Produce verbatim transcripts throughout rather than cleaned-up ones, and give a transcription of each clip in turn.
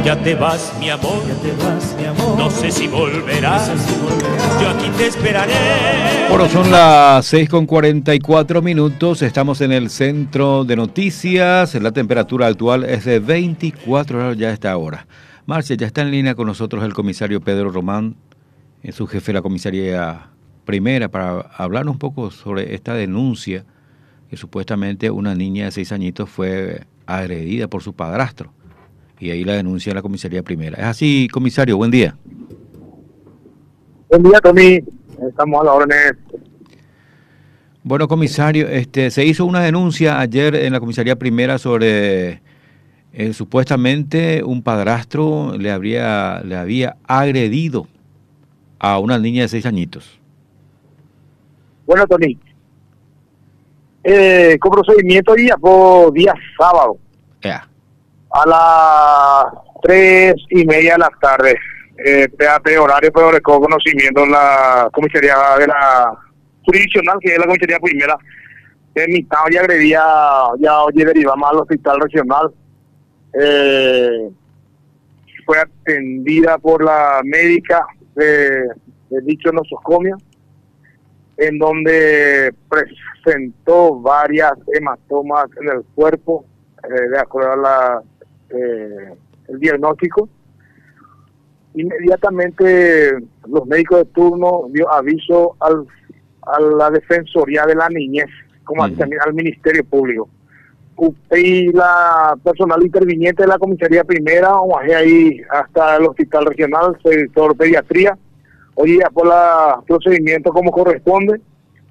Ya te vas, mi amor, Ya te vas, mi amor. no sé si volverás, No sé si volverás. yo aquí te esperaré. Bueno, son las seis con cuarenta y cuatro minutos, estamos en el centro de noticias, la temperatura actual es de veinticuatro grados ya a esta hora. Marcia, ya está en línea con nosotros el comisario Pedro Román, es su jefe de la comisaría primera, para hablar un poco sobre esta denuncia que supuestamente una niña de seis añitos fue agredida por su padrastro. Y ahí la denuncia en la comisaría primera. Es así, comisario, buen día. Buen día, Tony. Estamos a la orden. Bueno, comisario, este, se hizo una denuncia ayer en la comisaría primera sobre eh, supuestamente un padrastro le habría, le había agredido a una niña de seis añitos. Bueno, Tony. Eh, con procedimiento día por día sábado. Yeah. A las tres y media de la tarde. Eh, P A P horario, pero de conocimiento en la comisaría de la jurisdiccional, que es la comisaría primera. En mi estado ya agredía, ya oye, derivamos al hospital regional. Eh, fue atendida por la médica de, de dicho nosocomio, en donde presentó varias hematomas en el cuerpo, eh, de acuerdo a la, eh, el diagnóstico. Inmediatamente los médicos de turno dio aviso al, a la Defensoría de la Niñez, como uh-huh. también al Ministerio Público. Y la personal interviniente de la comisaría primera, o ahí hasta el hospital regional, sector pediatría, oye, ya por la procedimiento como corresponde,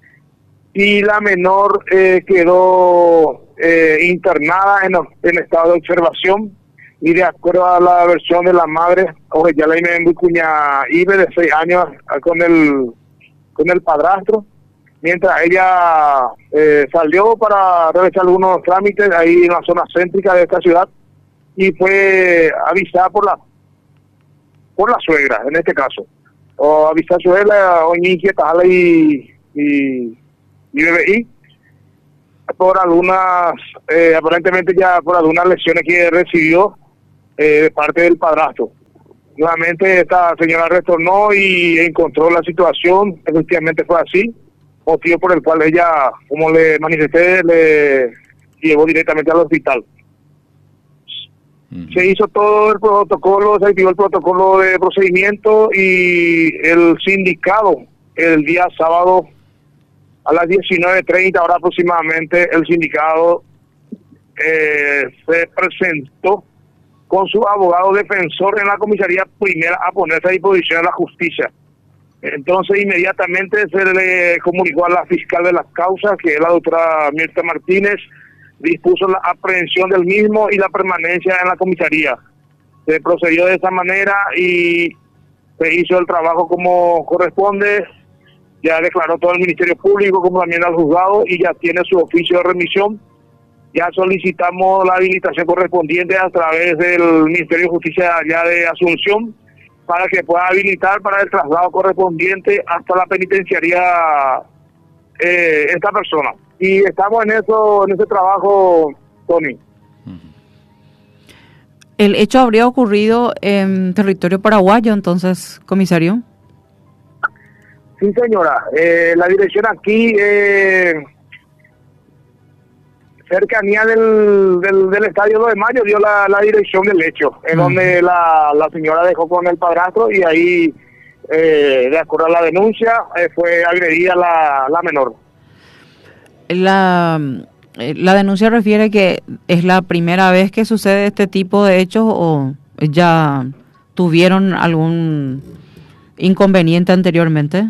y la menor eh, quedó eh, internada en, en estado de observación, y de acuerdo a la versión de la madre, oye, ya la imagen cuña Ibe de seis años con el con el padrastro, mientras ella eh, salió para realizar algunos trámites ahí en la zona céntrica de esta ciudad, y fue avisada por la por la suegra, en este caso, o avisar a su suegra, o inquieta, y y y bebé, por algunas, eh, aparentemente ya por algunas lesiones que recibió eh, de parte del padrastro. Nuevamente esta señora retornó y encontró la situación, efectivamente fue así, motivo por el cual ella, como le manifesté, le llevó directamente al hospital. Uh-huh. Se hizo todo el protocolo, se activó el protocolo de procedimiento, y el sindicado el día sábado a las diecinueve treinta ahora aproximadamente, el sindicado eh, se presentó con su abogado defensor en la comisaría primera a ponerse a disposición de la justicia. Entonces inmediatamente se le comunicó a la fiscal de las causas, que es la doctora Mirta Martínez, dispuso la aprehensión del mismo y la permanencia en la comisaría. Se procedió de esa manera y se hizo el trabajo como corresponde. Ya declaró todo el Ministerio Público, como también al juzgado, y ya tiene su oficio de remisión. Ya solicitamos la habilitación correspondiente a través del Ministerio de Justicia allá de Asunción, para que pueda habilitar para el traslado correspondiente hasta la penitenciaría eh, esta persona. Y estamos en eso, en ese trabajo, Tony. ¿El hecho habría ocurrido en territorio paraguayo, entonces, comisario? Sí, señora. Eh, la dirección aquí, eh, cercanía del, del, del Estadio dos de Mayo, dio la, la dirección del hecho, en uh-huh. donde la, la señora dejó con el padrastro, y ahí, eh, de acuerdo a la denuncia, eh, fue agredida la, la menor. La, la denuncia refiere que es la primera vez que sucede este tipo de hechos, o ya tuvieron algún inconveniente anteriormente.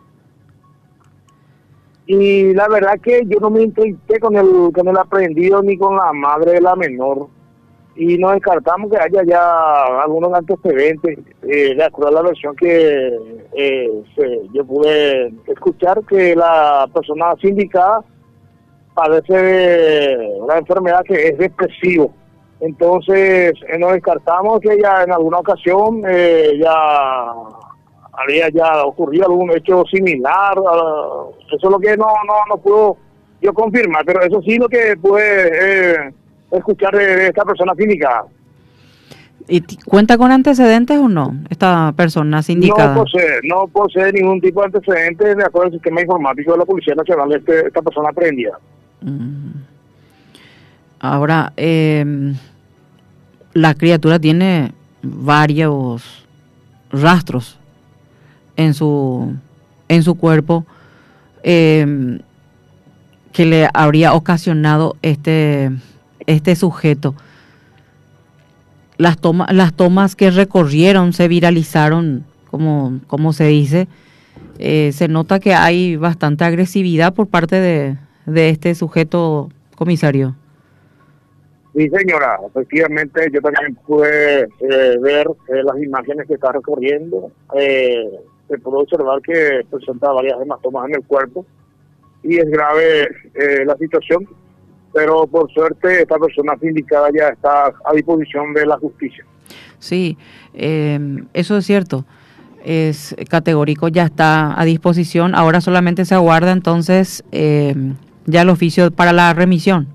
Y la verdad que yo no me intenté con el con el aprendido ni con la madre de la menor, y no descartamos que haya ya algunos antecedentes, eh, de acuerdo a la versión que eh, se, yo pude escuchar, que la persona sindicada padece de una enfermedad que es depresivo. Entonces eh, no descartamos que ya en alguna ocasión eh, ya había ya ocurrido algún hecho similar. Uh, eso es lo que no no no puedo yo confirmar, pero eso sí lo que pude eh, escuchar de, de esta persona clínica. ¿Y cuenta con antecedentes o no esta persona sindicada? No posee, no posee ningún tipo de antecedentes de acuerdo al sistema informático de la Policía Nacional, este, esta persona aprehendida. Mm. Ahora, eh, la criatura tiene varios rastros en su en su cuerpo eh, que le habría ocasionado este este sujeto. Las tomas las tomas que recorrieron se viralizaron, como como se dice. Eh, se nota que hay bastante agresividad por parte de, de este sujeto, comisario. Sí, señora, efectivamente yo también pude eh, ver eh, las imágenes que está recorriendo. Eh, se puede observar que presenta varias hematomas en el cuerpo y es grave eh, la situación, pero por suerte esta persona sindicada ya está a disposición de la justicia. Sí, eh, eso es cierto, es categórico, ya está a disposición, ahora solamente se aguarda entonces eh, ya el oficio para la remisión.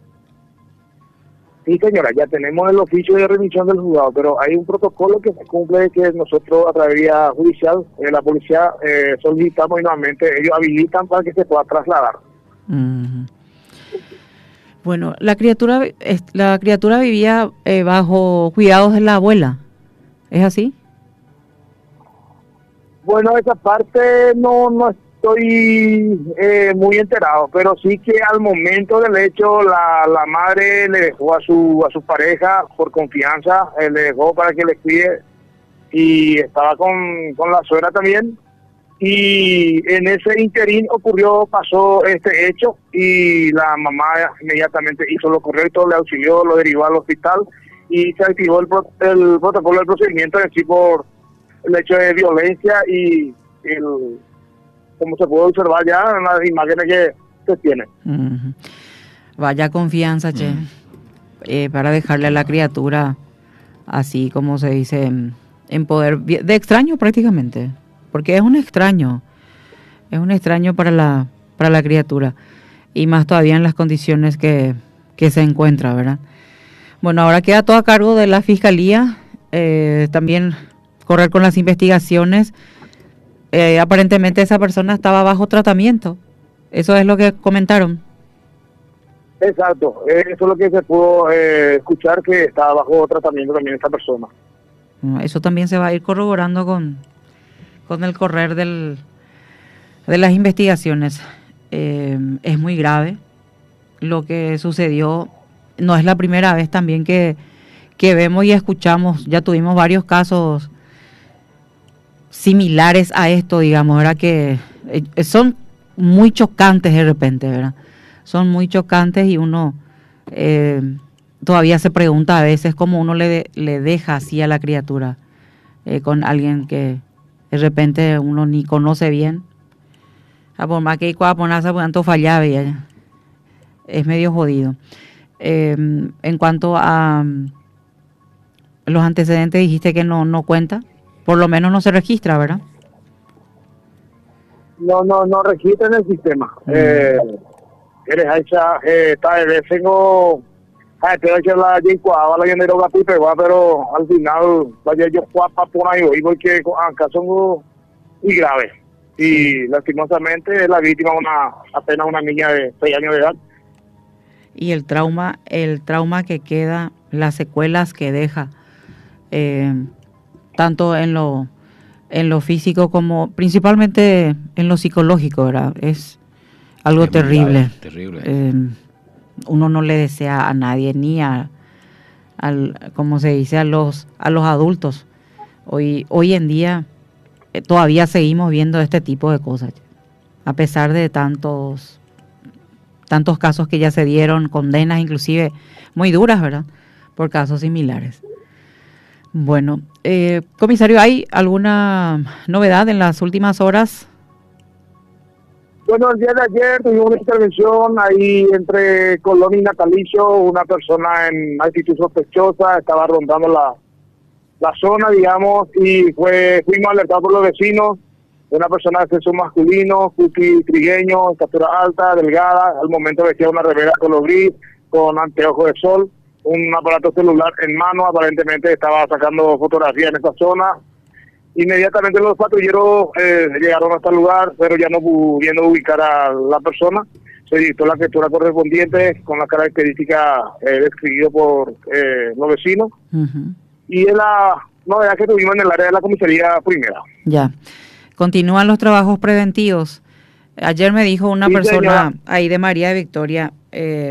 Sí, señora, ya tenemos el oficio de remisión del juzgado, pero hay un protocolo que se cumple que nosotros a través de vía judicial, eh, la policía eh, solicitamos y nuevamente ellos habilitan para que se pueda trasladar. Uh-huh. Bueno, la criatura la criatura vivía eh, bajo cuidados de la abuela, ¿es así? Bueno, esa parte no no estoy eh, muy enterado, pero sí que al momento del hecho la, la madre le dejó a su a su pareja por confianza, eh, le dejó para que le cuide y estaba con, con la suegra también. Y en ese interín ocurrió, pasó este hecho y la mamá inmediatamente hizo lo correcto, le auxilió, lo derivó al hospital y se activó el, el protocolo del procedimiento en sí por el hecho de violencia y el, como se puede observar ya en las imágenes que se tiene. Uh-huh. Vaya confianza, che, uh-huh. eh, para dejarle a la criatura así como se dice en, en poder de extraño prácticamente. Porque es un extraño, es un extraño para la para la criatura, y más todavía en las condiciones que, que se encuentra, ¿verdad? Bueno, ahora queda todo a cargo de la Fiscalía, eh, también correr con las investigaciones. Eh, aparentemente esa persona estaba bajo tratamiento, eso es lo que comentaron. Exacto, eso es lo que se pudo eh, escuchar, que estaba bajo tratamiento también esta persona. Eso también se va a ir corroborando con... con el correr del, de las investigaciones. Eh, es muy grave lo que sucedió. No es la primera vez también que, que vemos y escuchamos. Ya tuvimos varios casos similares a esto, digamos, ¿verdad? Que eh, son muy chocantes de repente, ¿verdad? Son muy chocantes y uno eh, todavía se pregunta a veces cómo uno le, de, le deja así a la criatura eh, con alguien que de repente uno ni conoce bien. A por más que hay que ponerse tanto fallaba, es medio jodido. Eh, en cuanto a um, los antecedentes, dijiste que no no cuenta, por lo menos no se registra, ¿verdad? No, no, no registra en el sistema. Mm. Eh, eres hecha, eh, tal vez tengo, te he hecho la Jincuaba, la llenero gatito, pero al final, vaya yo guapa por ahí, y porque acá son muy graves. Y lastimosamente la víctima una apenas una niña de seis años de edad. Y el trauma, el trauma que queda, las secuelas que deja, eh, tanto en lo en lo físico como principalmente en lo psicológico, ¿verdad? Es algo es terrible. Grave, terrible. Eh, uno no le desea a nadie, ni a, al, como se dice, a los a los adultos. Hoy hoy en día eh, todavía seguimos viendo este tipo de cosas, a pesar de tantos tantos casos que ya se dieron, condenas inclusive muy duras, ¿verdad?, por casos similares. Bueno, eh, comisario, ¿hay alguna novedad en las últimas horas? Bueno, el día de ayer tuvimos una intervención ahí entre Colón y Natalicio, una persona en actitud sospechosa, estaba rondando la, la zona, digamos, y fue fuimos alertados por los vecinos, una persona de sexo masculino, cuti trigueño, estatura alta, delgada, al momento vestía una remera color gris, con anteojos de sol, un aparato celular en mano, aparentemente estaba sacando fotografía en esa zona. Inmediatamente los patrulleros eh, llegaron hasta el lugar, pero ya no pudiendo ubicar a la persona, se dictó la captura correspondiente con las características eh, descritas por eh, los vecinos. Ujú. Y es la novedad que tuvimos en el área de la comisaría primera. Ya. Continúan los trabajos preventivos. Ayer me dijo una Sí, persona señora. ahí de María de Victoria, eh,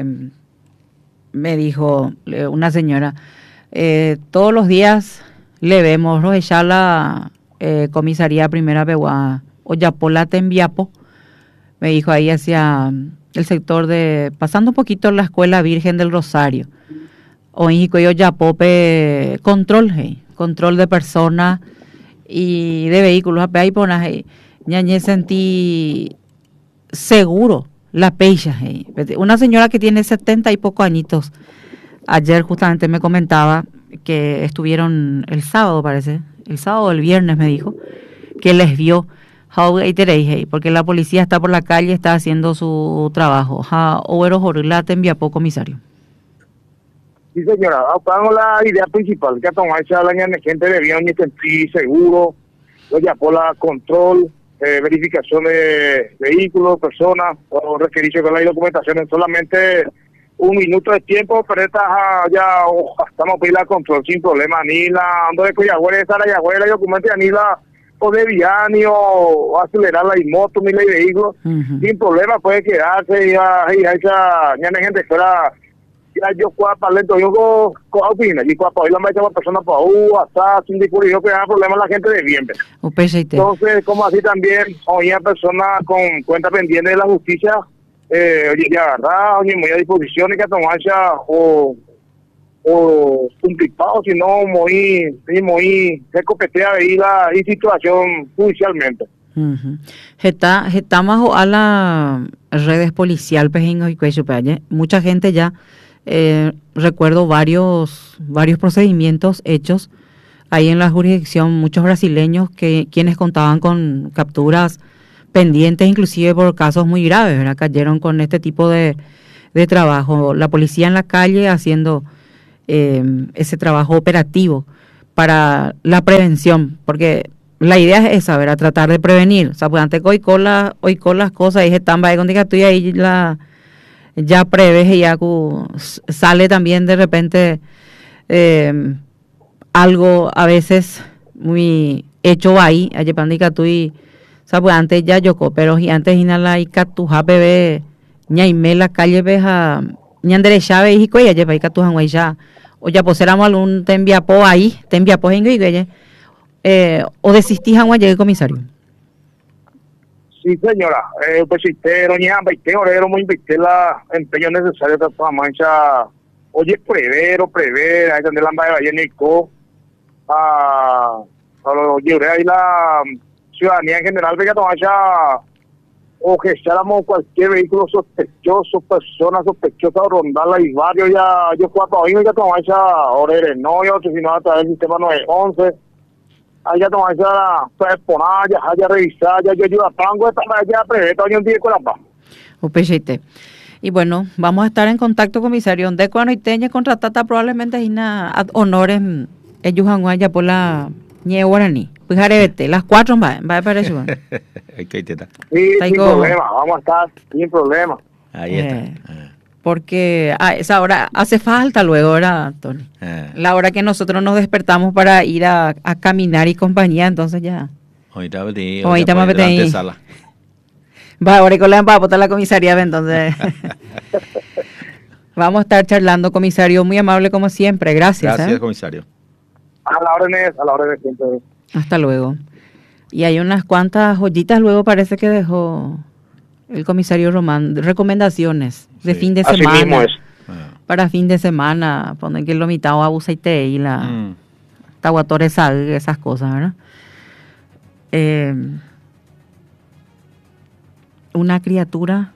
me dijo eh, una señora, eh, todos los días le vemos echar la eh, comisaría primera Peguá, Oyapola Tembiapo, me dijo ahí hacia el sector de, pasando un poquito la Escuela Virgen del Rosario, o en Oyapope, control, hey, control de personas y de vehículos, ahí ponas, hey, ñañe sentí seguro la pecha, hey. Una señora que tiene setenta y pocos añitos, ayer justamente me comentaba que estuvieron el sábado, parece, el sábado o el viernes me dijo, que les vio, porque la policía está por la calle, está haciendo su trabajo. O era jorula te envía poco comisario. Sí, señora, vamos la idea principal, que tomar esa la gente de bien y sentir seguro, ya por la control, eh, verificación de vehículos, personas, o requerir con las documentaciones, solamente un minuto de tiempo, pero esta ya oh, estamos pila control sin problema, ni la ando de Coyagüera, esa la Yagüera, y documenta ni la o de vía ni o acelerar la moto ni la vehículo, uh-huh. Sin problema puede quedarse y a esa ñana gente fuera ya yo cuapa lento yo co co opina y cuapa hoy la más llama persona para u hasta sin discutir que hay problema la gente de bien. Entonces, como así también hoy hay personas con cuenta pendiente de la justicia, eh, oye, ya agarrar, oye, muy a disposición y que tomarse o o un pipado, sino muy, muy recopetea de la y situación judicialmente. Uh-huh. Está, está más a las redes policial, pejingo y cuello, mucha gente ya, eh, recuerdo varios, varios procedimientos hechos ahí en la jurisdicción, muchos brasileños que quienes contaban con capturas pendientes, inclusive por casos muy graves, ¿verdad? Cayeron con este tipo de, de trabajo. La policía en la calle haciendo Eh, ese trabajo operativo para la prevención, porque la idea es esa, ¿verdad? Tratar de prevenir. O sea, pues antes hoy con la, hoy con las cosas y están ahí con tú y ahí la ya preves y ya sale también de repente eh, algo a veces muy hecho ahí, allí pandica tú y o sea, pues antes ya yoko, pero y antes inala y catuja bebé ñaime la calle veja ñandere chave y coya lleva y catuja ya o ya pues éramos algún te enviapo ahí, te enviapo en Guille, eh, o desistís a un comisario. Sí, señora, eh, pues si te doña veinte orero muy invité la empeño necesario de toda mancha, oye, prever o prever, ahí donde la amba de Valleneco, a, a lo lleve ahí la ciudadanía en general, que toda mancha, o que echáramos cualquier vehículo sospechoso, personas sospechosas, rondarla y varios ya, yo cuatro años ya tomé esa orere, no, yo si no a través del sistema nueve once, ahí ya tomé esa exponar, ya ya revisar, ya yo ayuda a pango, esta ya prevé, todavía un día con la paz. Upechite. Y bueno, vamos a estar en contacto, comisario, de cuando y teña contratata probablemente hay una ad honores, ellos han guaya por la ñe guaraní. Pues arevete, las cuatro va, va para eso. Sí, sin problema, vamos a estar sin problema. Ahí eh, está. Ah. Porque a esa hora hace falta luego, ¿verdad, Tony? Ah. La hora que nosotros nos despertamos para ir a, a caminar y compañía, entonces ya. Ahorita me Ahorita me metí. Va, ahora con la empapota la comisaría, entonces. Vamos a estar charlando, comisario, muy amable como siempre, gracias. Gracias, ¿eh? comisario. A la orden es, a la orden es siempre. Hasta luego. Y hay unas cuantas joyitas luego parece que dejó el comisario Román, recomendaciones de Sí. fin de Así semana. mismo es. Ah. Para fin de semana, ponen que lo mitad a busaite y la Mm. taguatore sal, esas cosas, ¿verdad? Eh, una criatura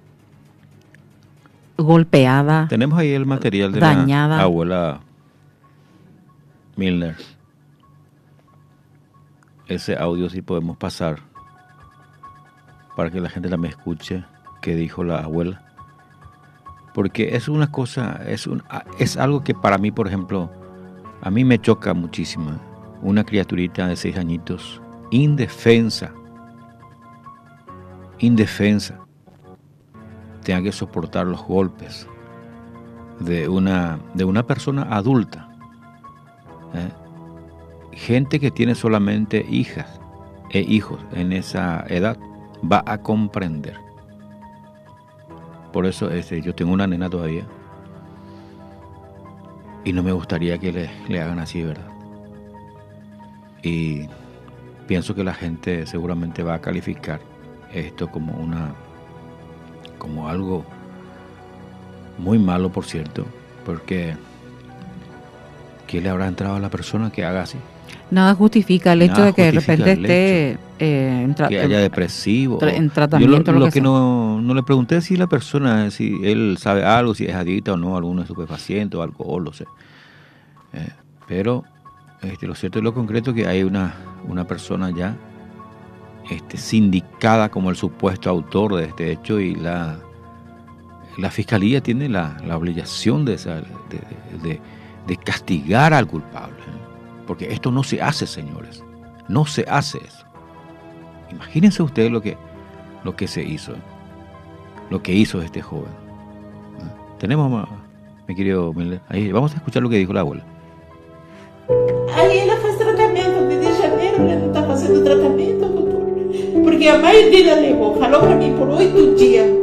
golpeada. Tenemos ahí el material de dañada. la abuela Milner. Ese audio sí podemos pasar para que la gente también escuche qué dijo la abuela. porque es una cosa, es, un, es algo que para mí, por ejemplo, a mí me choca muchísimo. Una criaturita de seis añitos, indefensa, indefensa, tenga que soportar los golpes de una, de una persona adulta. ¿eh? Gente que tiene solamente hijas e hijos en esa edad va a comprender. Por eso este, yo tengo una nena todavía y no me gustaría que le, le hagan así, ¿verdad? Y pienso que la gente seguramente va a calificar esto como una como algo muy malo, por cierto, porque ¿qué le habrá entrado a la persona que haga así? Nada justifica el hecho Nada de que de justifica repente el esté eh, en, tra- que haya depresivo. tra- en Yo tratamiento. lo, lo lo que que sea. no, no le pregunté si la persona, si él sabe algo, si es adicta o no, alguno estupefaciente o alcohol, no sé. Eh, pero este, lo cierto y lo concreto es que hay una, una persona ya este, sindicada como el supuesto autor de este hecho, y la, la fiscalía tiene la, la obligación de, esa, de, de, de castigar al culpable. ¿eh? Porque esto no se hace, señores. No se hace eso. Imagínense ustedes lo que, lo que se hizo. ¿eh? Lo que hizo este joven. ¿eh? Tenemos, mi querido Miller, ahí vamos a escuchar lo que dijo la abuela. Aí ela faz tratamento desde janeiro, ela não está fazendo tratamento, doutor. Porque a mãe dela levou, falou para mim por oito dias.